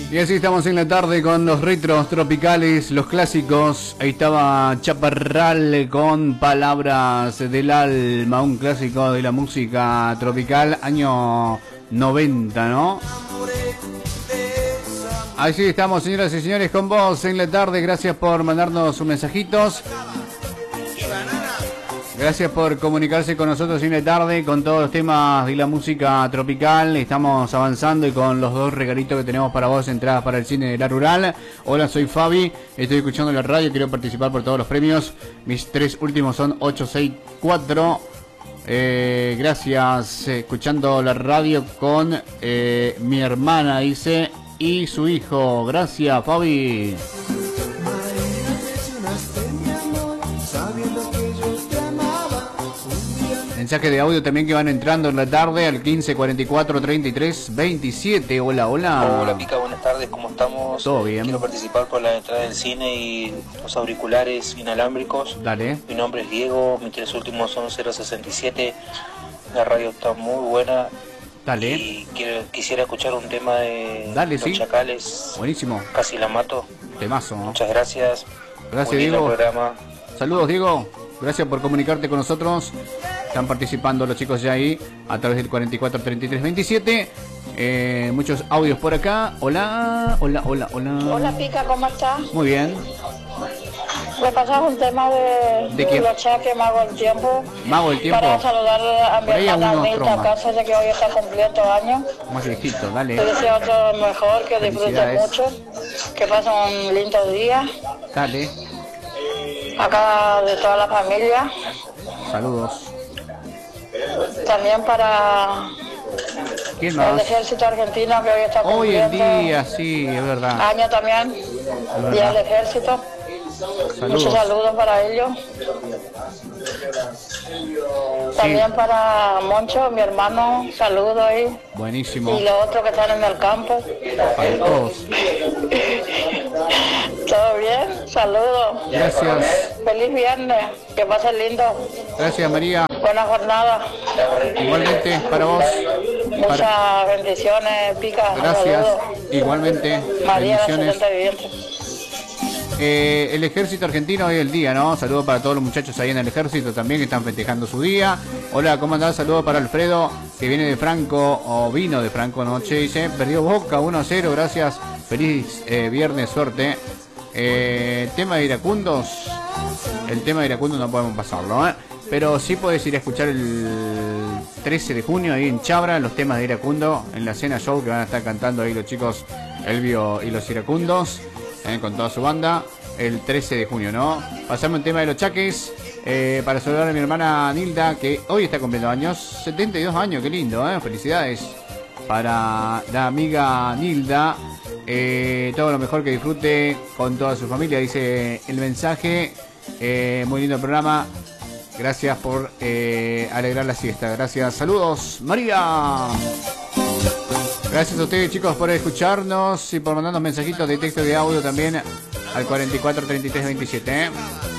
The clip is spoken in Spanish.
Y así estamos en la tarde con los retros tropicales, los clásicos. Ahí estaba Chaparral con Palabras del Alma, un clásico de la música tropical, año 90, ¿no? Así estamos, señoras y señores, con vos en la tarde. Gracias por mandarnos sus mensajitos. Gracias por comunicarse con nosotros en la tarde con todos los temas de la música tropical. Estamos avanzando y con los dos regalitos que tenemos para vos, entradas para el cine de la rural. Hola, soy Fabi, estoy escuchando la radio, quiero participar por todos los premios. Mis tres últimos son 864. Gracias, escuchando la radio con mi hermana, dice, y su hijo. Gracias, Fabi. Mensaje de audio también que van entrando en la tarde al 15 44 33 27. Hola, hola. Hola, Pica, buenas tardes, ¿cómo estamos? Todo bien. Quiero participar por la entrada del cine y los auriculares inalámbricos. Dale. Mi nombre es Diego, mis tres últimos son 067. La radio está muy buena. Dale. Y quisiera escuchar un tema de Dale, Los sí. Chacales. Buenísimo. Casi la mato. Temazo, ¿no? Muchas gracias. Gracias, muy lindo Diego. programa. Saludos, Diego. Gracias por comunicarte con nosotros. Están participando los chicos ya ahí a través del 44 33 27. Muchos audios por acá. Hola, hola, hola, hola. Hola, Pica, ¿cómo estás? Muy bien. Me pasas un tema ¿De quién? los Chaques, Mago del Tiempo. Mago del Tiempo. Para saludar a mi Por ahí hermana algunos Nilda tromas. Casa, ya que hoy está cumpliendo años. Más viejito, dale. Te deseo todo lo mejor, que disfrutes Felicidades. mucho, que pasen un lindo día. Dale. Acá de toda la familia. Saludos. También para ¿Quién el más? ejército argentino, que hoy está Hoy en cumpliendo día, sí, es verdad. año también. verdad. Día del ejército. Muchos saludos para ellos. También para Moncho, mi hermano, saludos ahí. Buenísimo. Y los otros que están en el campo. Para todos. ¿Todo bien? Saludos. Gracias. Feliz viernes. Que pasen lindo. Gracias, María. Buena jornada. Igualmente, para vos. Muchas bendiciones, Pica. Gracias. Saludos. Igualmente. María, la Bendiciones. 70 vivientes. El ejército argentino hoy es el día, ¿no? Saludos para todos los muchachos ahí en el ejército también que están festejando su día. Hola, ¿cómo andás? Saludos para Alfredo, que viene de Franco, o vino de Franco anoche, dice. Perdió Boca 1-0, gracias. Feliz viernes, suerte. Tema de iracundos. El tema de iracundos no podemos pasarlo, ¿eh? Pero sí podés ir a escuchar el 13 de junio ahí en Chabra, los temas de iracundo, en la cena show que van a estar cantando ahí los chicos Elvio y los iracundos. Con toda su banda, el 13 de junio, ¿no? Pasamos un tema de los Chaques, para saludar a mi hermana Nilda, que hoy está cumpliendo años, 72 años, qué lindo, felicidades para la amiga Nilda, todo lo mejor, que disfrute con toda su familia, dice el mensaje. Muy lindo programa, gracias por alegrar la siesta, gracias, saludos, María. Gracias a ustedes, chicos, por escucharnos y por mandarnos mensajitos de texto y de audio también al 44 33 27.